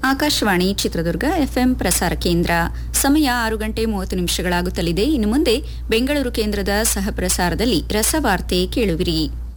Akashvani Chitradurga FM ಪ್ರಸಾರ ಕೇಂದ್ರ. ಸಮಯ 6:30 ಇನ್ನು ಮುಂದೆ ಬೆಂಗಳೂರು ಕೇಂದ್ರದ ಸಹ ಪ್ರಸಾರದಲ್ಲಿ ರಸವಾರ್ತೆ ಕೇಳುವಿರಿ.